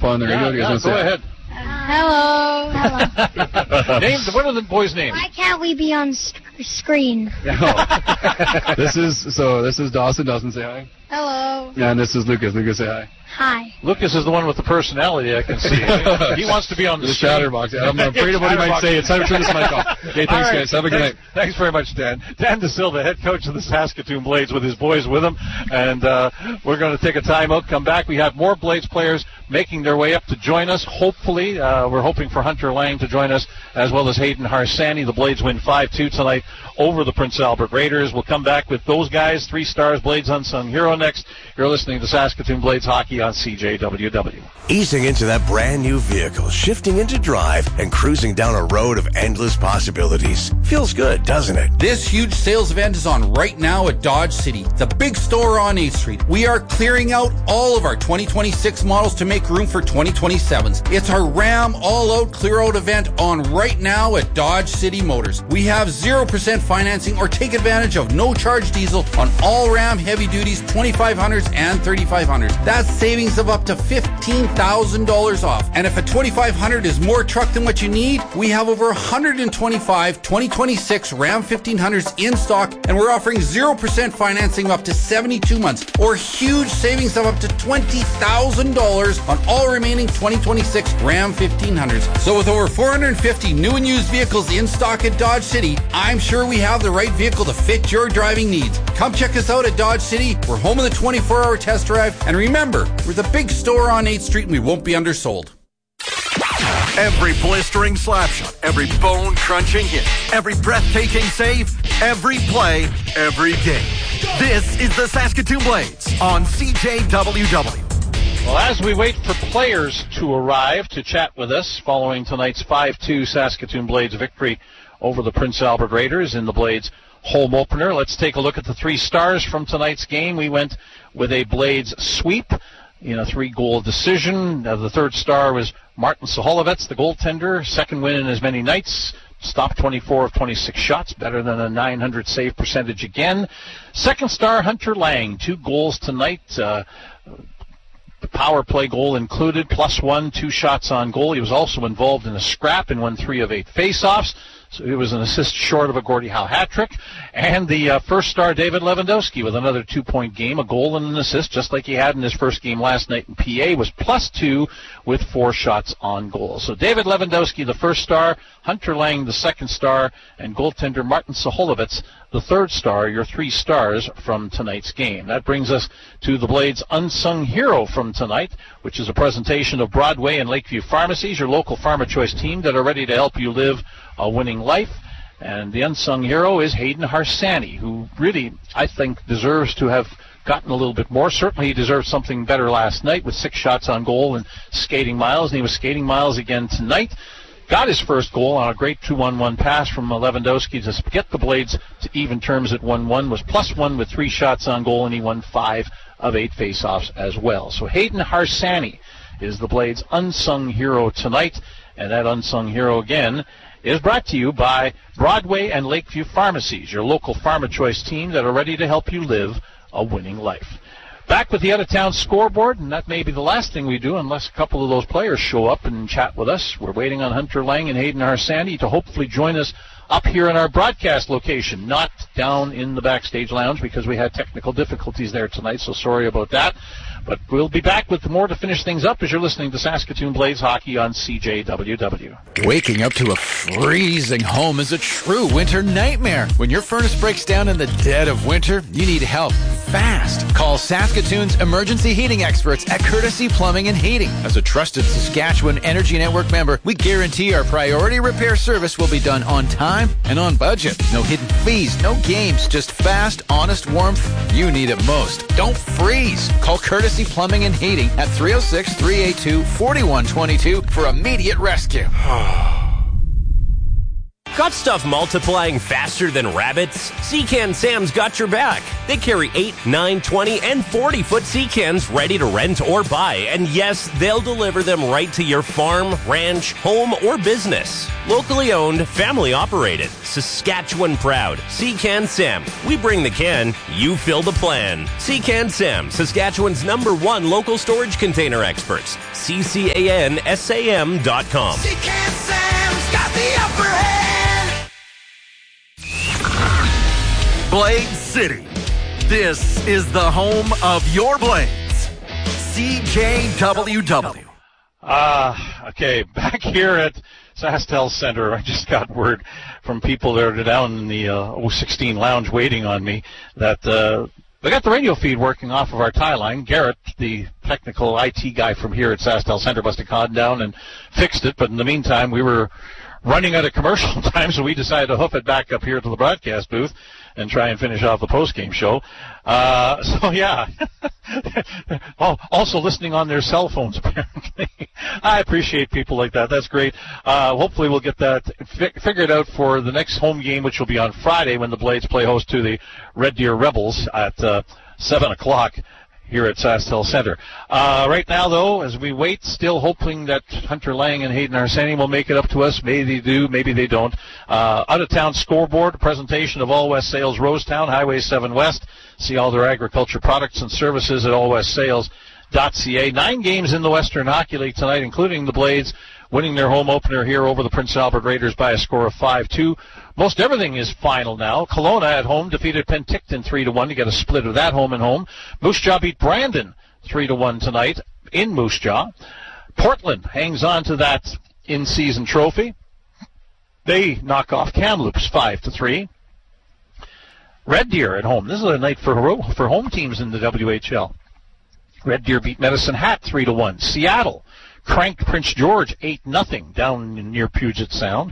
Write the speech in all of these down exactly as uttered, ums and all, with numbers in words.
on the radio? Yeah, yeah, go ahead. Hello. Hello. Name, what are the boys' names? Why can't we be on sc- screen? Oh. This is so. This is Dawson. Dawson, say hi. Hello. Yeah, and this is Lucas. Lucas, say hi. Hi. Lucas is the one with the personality, I can see. He wants to be on the, The screen. chatterbox. I'm afraid of what he might say. It's time to turn this mic off. Okay, thanks, All right. guys. Have a good thanks, night. Thanks very much, Dan. Dan DeSilva, head coach of the Saskatoon Blades, with his boys with him. And uh, we're going to take a timeout, come back. We have more Blades players making their way up to join us, hopefully. Uh, we're hoping for Hunter Lang to join us, as well as Hayden Harsani. The Blades win five two tonight over the Prince Albert Raiders. We'll come back with those guys, three stars, Blades Unsung Hero next. You're listening to Saskatoon Blades Hockey on C J W W. Easing into that brand new vehicle, shifting into drive, and cruising down a road of endless possibilities. Feels good, doesn't it? This huge sales event is on right now at Dodge City, the big store on eighth Street. We are clearing out all of our twenty twenty-six models to make room for twenty twenty-sevens. It's our Ram all-out clear-out event on right now at Dodge City Motors. We have zero percent financing or take advantage of no-charge diesel on all Ram heavy duties, twenty-five hundreds and thirty-five hundreds. That's savings of up to fifteen thousand dollars off. And if a twenty-five hundred is more truck than what you need, we have over one hundred twenty-five twenty twenty-six Ram fifteen hundreds in stock, and we're offering zero percent financing up to seventy-two months, or huge savings of up to twenty thousand dollars on all remaining twenty twenty-six Ram fifteen hundreds. So with over four hundred fifty new and used vehicles in stock at Dodge City, I'm sure we have the right vehicle to fit your driving needs. Come check us out at Dodge City. We're home of the twenty-four hour test drive. And remember, we're the big store on eighth Street and we won't be undersold. Every blistering slap shot, every bone-crunching hit, every breathtaking save, every play, every game. This is the Saskatoon Blades on C J W W. Well, as we wait for players to arrive to chat with us following tonight's five two Saskatoon Blades victory over the Prince Albert Raiders in the Blades home opener, let's take a look at the three stars from tonight's game. We went with a Blades sweep in a three-goal decision. Uh, the third star was Martin Soholovets, the goaltender. Second win in as many nights. Stopped twenty-four of twenty-six shots, better than a nine hundred save percentage again. Second star, Hunter Lang, two goals tonight. Uh, the power play goal included, plus one, two shots on goal. He was also involved in a scrap and won three of eight faceoffs. So he was an assist short of a Gordie Howe hat trick. And the uh, first star, David Lewandowski, with another two-point game, a goal and an assist, just like he had in his first game last night in P A, was plus two with four shots on goal. So David Lewandowski, the first star, Hunter Lang, the second star, and goaltender Martin Soholovets, the third star, your three stars from tonight's game. That brings us to the Blades Unsung Hero from tonight, which is a presentation of Broadway and Lakeview Pharmacies, your local Pharma Choice team that are ready to help you live a winning life. And the unsung hero is Hayden Harsani, who really, I think, deserves to have gotten a little bit more. Certainly he deserved something better last night with six shots on goal and skating miles, and he was skating miles again tonight. Got his first goal on a great two-on-one pass from Lewandowski to get the Blades to even terms at one one, was plus one with three shots on goal, and he won five of eight faceoffs as well. So Hayden Harsani is the Blades' unsung hero tonight, and that unsung hero, again, is brought to you by Broadway and Lakeview Pharmacies, your local Pharma Choice team that are ready to help you live a winning life. Back with the out-of-town scoreboard, and that may be the last thing we do unless a couple of those players show up and chat with us. We're waiting on Hunter Lang and Hayden Harsani to hopefully join us up here in our broadcast location, not down in the backstage lounge, because we had technical difficulties there tonight, so sorry about that. But we'll be back with more to finish things up as you're listening to Saskatoon Blades Hockey on C J W W. Waking up to a freezing home is a true winter nightmare. When your furnace breaks down in the dead of winter, you need help fast. Call Saskatoon's emergency heating experts at Courtesy Plumbing and Heating. As a trusted Saskatchewan Energy Network member, we guarantee our priority repair service will be done on time and on budget. No hidden fees, no games, just fast, honest warmth you need it most. Don't freeze. Call Courtesy Plumbing and Heating at three oh six, three eight two, four one two two for immediate rescue. Got stuff multiplying faster than rabbits? Secan Sam's got your back. They carry eight, nine, twenty, and forty-foot Secans ready to rent or buy. And yes, they'll deliver them right to your farm, ranch, home, or business. Locally owned, family operated. Saskatchewan proud. Secan Sam. We bring the can, you fill the plan. Secan Sam, Saskatchewan's number one local storage container experts. C C A N S A M dot com. Secan Sam's got the upper hand. Blade City. This is the home of your Blades. C J W W. Ah, uh, okay, back here at SaskTel Center, I just got word from people that are down in the uh, oh sixteen lounge waiting on me that uh, they got the radio feed working off of our tie line. Garrett, the technical I T guy from here at SaskTel Center, must have gone down and fixed it, but in the meantime, we were running out of commercial time, so we decided to hoof it back up here to the broadcast booth and try and finish off the post-game show. Uh, so, yeah. oh, also listening on their cell phones, apparently. I appreciate people like that. That's great. Uh, hopefully we'll get that fi- figured out for the next home game, which will be on Friday when the Blades play host to the Red Deer Rebels at uh, seven o'clock. Here at SaskTel Center. Uh, right now, though, as we wait, still hoping that Hunter Lang and Hayden Arseni will make it up to us. Maybe they do, maybe they don't. Uh, out-of-town scoreboard, presentation of All West Sales Rosetown, Highway seven West. See all their agriculture products and services at all west sales dot c a. Nine games in the Western Hockey League tonight, including the Blades winning their home opener here over the Prince Albert Raiders by a score of five two. Most everything is final now. Kelowna at home defeated Penticton three to one to get a split of that home and home. Moose Jaw beat Brandon three to one tonight in Moose Jaw. Portland hangs on to that in-season trophy. They knock off Kamloops five to three. Red Deer at home. This is a night for for home teams in the W H L. Red Deer beat Medicine Hat three to one. Seattle cranked Prince George eight nothing down near Puget Sound.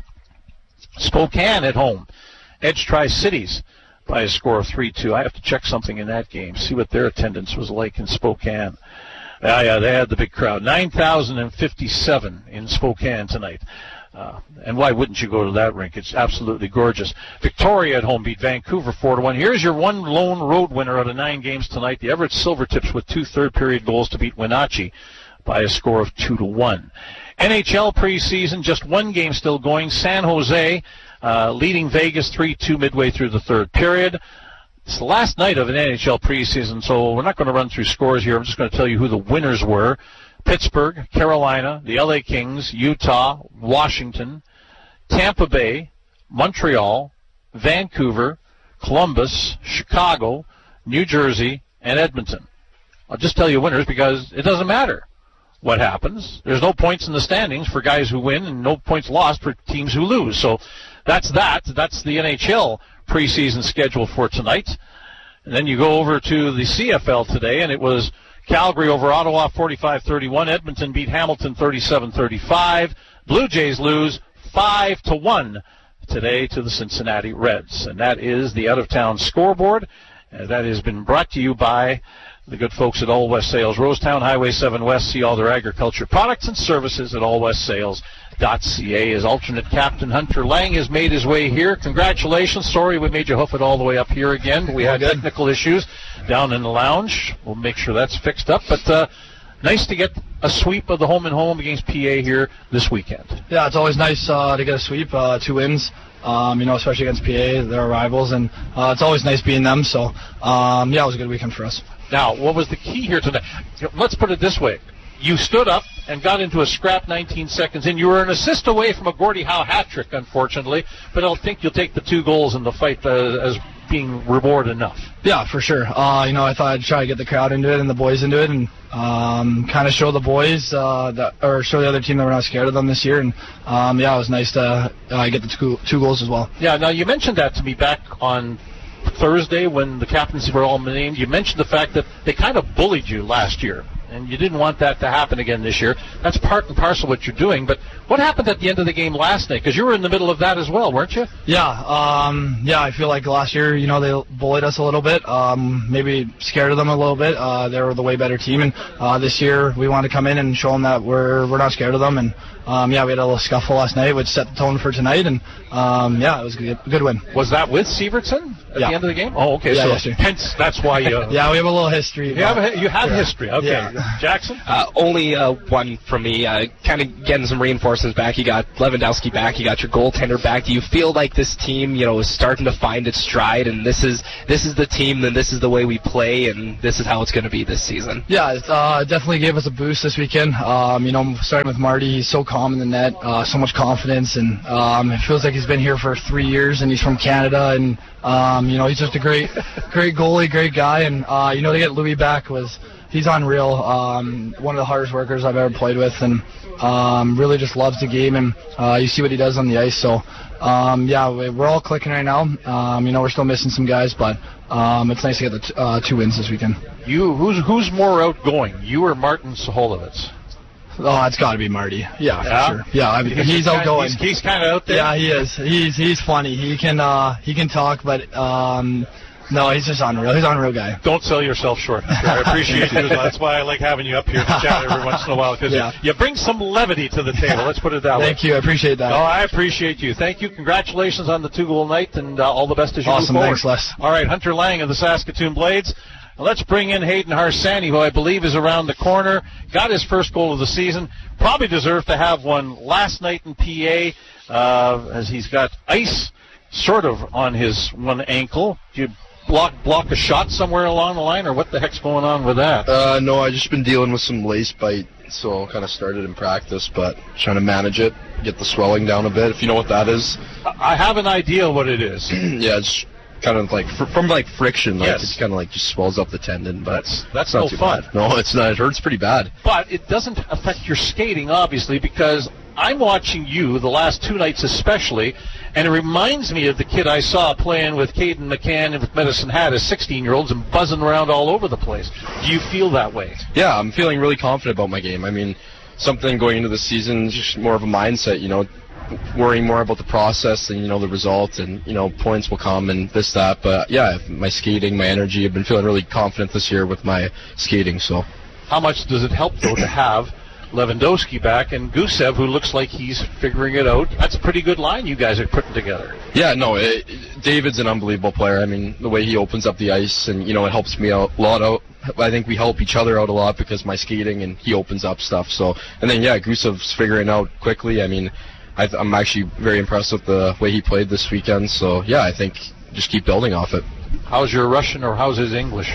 Spokane at home edged Tri-Cities by a score of three two. I have to check something in that game, see what their attendance was like in Spokane. Yeah, yeah, they had the big crowd. nine thousand fifty-seven in Spokane tonight. Uh, and why wouldn't you go to that rink? It's absolutely gorgeous. Victoria at home beat Vancouver four to one. Here's your one lone road winner out of nine games tonight. The Everett Silvertips with two third-period goals to beat Wenatchee by a score of two to one. N H L preseason, just one game still going. San Jose uh, leading Vegas three two midway through the third period. It's the last night of an N H L preseason, so we're not going to run through scores here. I'm just going to tell you who the winners were. Pittsburgh, Carolina, the L A Kings, Utah, Washington, Tampa Bay, Montreal, Vancouver, Columbus, Chicago, New Jersey, and Edmonton. I'll just tell you winners because it doesn't matter what happens. There's no points in the standings for guys who win and no points lost for teams who lose. So that's that. That's the N H L preseason schedule for tonight. And then you go over to the C F L today, and it was Calgary over Ottawa forty-five thirty-one. Edmonton beat Hamilton thirty-seven thirty-five. Blue Jays lose five to one today to the Cincinnati Reds. And that is the out-of-town scoreboard. And that has been brought to you by the good folks at All West Sales Rosetown, Highway seven West. See all their agriculture products and services at all west sales dot c a. As alternate captain Hunter Lang has made his way here. Congratulations. Sorry we made you hoof it all the way up here again, but we had technical issues down in the lounge. We'll make sure that's fixed up. But uh, nice to get a sweep of the home and home against P A here this weekend. Yeah, it's always nice uh, to get a sweep, uh, two wins. Um, you know, especially against P A, they're our rivals, and uh, it's always nice being them. So, um, yeah, it was a good weekend for us. Now, what was the key here tonight? Let's put it this way. You stood up and got into a scrap nineteen seconds in. You were an assist away from a Gordie Howe hat trick, unfortunately, but I think you'll take the two goals in the fight uh, as being reward enough. Yeah, for sure. Uh, you know, I thought I'd try to get the crowd into it and the boys into it, and um, kind of show the boys uh, that, or show the other team that we're not scared of them this year. And um, yeah, it was nice to uh, get the two, two goals as well. Yeah. Now you mentioned that to me back on Thursday when the captains were all named. You mentioned the fact that they kind of bullied you last year and you didn't want that to happen again this year. That's part and parcel what you're doing. But what happened at the end of the game last night? Because you were in the middle of that as well, weren't you? Yeah, um, yeah. I feel like last year, you know, they bullied us a little bit. Um, maybe scared of them a little bit. Uh, they were the way better team, and uh, this year we want to come in and show them that we're we're not scared of them. And um, yeah, we had a little scuffle last night, which set the tone for tonight. And um, yeah, it was a good, good win. Was that with Sievertson at yeah. the end of the game? Oh, okay. Yeah, so hence that's why you. yeah, we have a little history. You have a, you have yeah. history. Okay, yeah. Jackson. Uh, only uh, one from me. Uh, kind of getting some reinforcements back. You got Lewandowski back. You got your goaltender back. Do you feel like this team, you know, is starting to find its stride, and this is this is the team, and this is the way we play, and this is how it's going to be this season? Yeah, it uh, definitely gave us a boost this weekend. Um, you know, starting with Marty, he's so calm in the net, uh, so much confidence, and um, it feels like he's been here for three years, and he's from Canada, and um, you know, he's just a great, great goalie, great guy, and uh, you know, to get Louis back was. He's unreal. Um, one of the hardest workers I've ever played with, and um, really just loves the game. And uh, you see what he does on the ice. So, um, yeah, we're all clicking right now. Um, you know, we're still missing some guys, but um, it's nice to get the t- uh, two wins this weekend. You, who's who's more outgoing, you or Martin Soholovitz? Oh, it's got to be Marty. Yeah, yeah? for sure. Yeah, I mean, he's, he's outgoing. He's, he's kind of out there. Yeah, he is. He's he's funny. He can uh, he can talk, but. Um, No, he's just unreal. He's an unreal guy. Don't sell yourself short. I appreciate you. That's why I like having you up here to chat every once in a while, because yeah. you, you bring some levity to the table. Let's put it that way. Thank you. I appreciate that. Oh, I appreciate you. Thank you. Congratulations on the two-goal night, and uh, all the best as you awesome. move forward. Thanks, Les. All right, Hunter Lang of the Saskatoon Blades. Let's bring in Hayden Harsani, who I believe is around the corner. Got his first goal of the season. Probably deserved to have one last night in P A, uh, as he's got ice sort of on his one ankle. Do you block block a shot somewhere along the line, or what the heck's going on with that? Uh, no, I just been dealing with some lace bite, so kind of started in practice, but trying to manage it, get the swelling down a bit, if you know what that is. I have an idea what it is. Yeah, it's kind of like fr- from like friction, like yes. It's kind of like just swells up the tendon, but that's that's not no too fun. Bad. No, it's not. It hurts pretty bad. But it doesn't affect your skating, obviously, because I'm watching you the last two nights especially, and it reminds me of the kid I saw playing with Caden McCann and with Medicine Hat as sixteen-year-olds and buzzing around all over the place. Do you feel that way? Yeah, I'm feeling really confident about my game. I mean, something going into the season, just more of a mindset, you know, worrying more about the process than, you know, the result, and, you know, points will come and this, that. But, yeah, my skating, my energy, I've been feeling really confident this year with my skating. So, how much does it help, though, to have Lewandowski back and Gusev, who looks like he's figuring it out? That's a pretty good line you guys are putting together. Yeah, no, it, David's an unbelievable player. I mean, the way he opens up the ice, and, you know, it helps me out a lot out. I think we help each other out a lot because my skating, and he opens up stuff. So, and then, yeah, Gusev's figuring out quickly. I mean, I th- I'm actually very impressed with the way he played this weekend. So, yeah, I think just keep building off it. How's your Russian, or how's his English?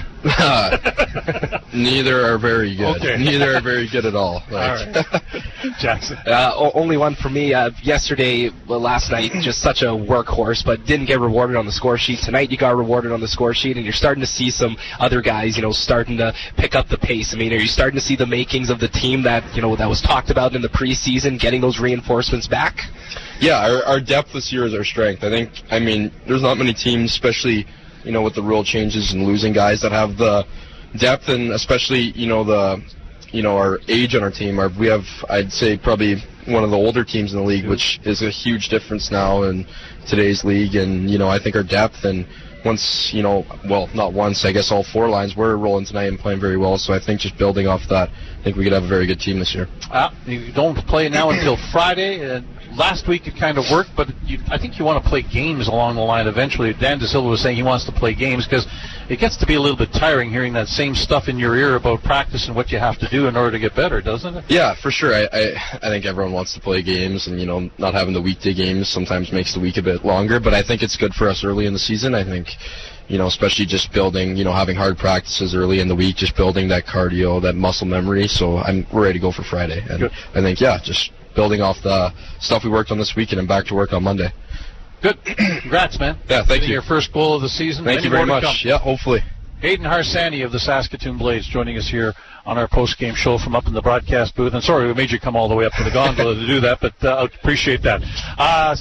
Neither are very good. Okay. Neither are very good at all. Like. All right. Jackson. Uh, o- only one for me. Uh, yesterday, well, last night, just such a workhorse, but didn't get rewarded on the score sheet. Tonight, you got rewarded on the score sheet, and you're starting to see some other guys, you know, starting to pick up the pace. I mean, are you starting to see the makings of the team that, you know, that was talked about in the preseason, getting those reinforcements back? Yeah, our, our depth this year is our strength. I think, I mean, there's not many teams, especially, you know, with the rule changes and losing guys, that have the depth, and especially, you know, the, you know, our age on our team. Our, we have, I'd say, probably one of the older teams in the league, which is a huge difference now in today's league. And, you know, I think our depth, and once, you know, well, not once, I guess all four lines, we're rolling tonight and playing very well. So I think just building off that, I think we could have a very good team this year. Uh, you don't play now until Friday. Uh, last week it kind of worked, but you, I think you want to play games along the line eventually. Dan DeSilva was saying he wants to play games because it gets to be a little bit tiring hearing that same stuff in your ear about practice and what you have to do in order to get better, doesn't it? Yeah, for sure. I, I, I think everyone wants to play games, and, you know, not having the weekday games sometimes makes the week a bit longer, but I think it's good for us early in the season. I think, you know, especially just building, you know, having hard practices early in the week, just building that cardio, that muscle memory. So I'm we're ready to go for Friday. And good. I think, yeah, just building off the stuff we worked on this weekend and back to work on Monday. Good. Congrats, man. Yeah, thank Getting you. your first goal of the season. Thank Many you very more to much. come. Yeah, hopefully. Hayden Harsani of the Saskatoon Blades joining us here on our post-game show from up in the broadcast booth. And sorry we made you come all the way up to the gondola to do that, but uh, I appreciate that. Uh,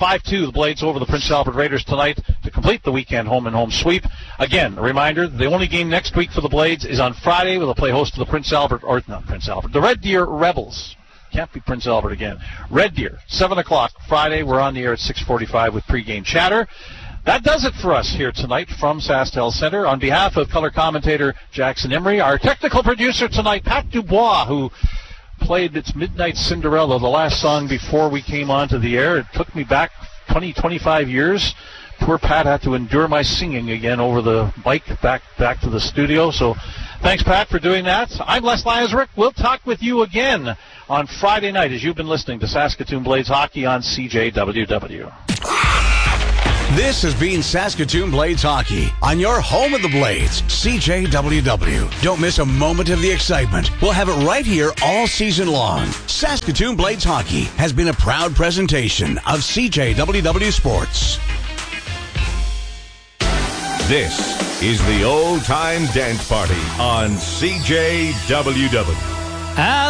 five two, the Blades over the Prince Albert Raiders tonight to complete the weekend home-and-home sweep. Again, a reminder, the only game next week for the Blades is on Friday, where they'll play host to the Prince Albert, or not Prince Albert, the Red Deer Rebels. Can't be Prince Albert again. Red Deer, seven o'clock Friday. We're on the air at six forty-five with pregame chatter. That does it for us here tonight from SaskTel Center. On behalf of color commentator Jackson Emery, our technical producer tonight, Pat Dubois, who played It's Midnight Cinderella, the last song before we came onto the air. It took me back twenty, twenty-five years. Poor Pat had to endure my singing again over the bike back back to the studio. So thanks, Pat, for doing that. I'm Les Lazaruk. We'll talk with you again on Friday night as you've been listening to Saskatoon Blades Hockey on C J W W. This has been Saskatoon Blades Hockey on your home of the Blades, C J W W. Don't miss a moment of the excitement. We'll have it right here all season long. Saskatoon Blades Hockey has been a proud presentation of C J W W Sports. This is the Old Time Dance Party on C J W W.